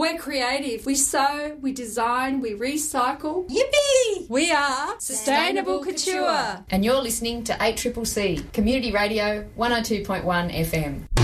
We're creative. We sew, we design, we recycle. Yippee! We are Sustainable Couture. And you're listening to 8CCC, Community Radio 102.1 FM.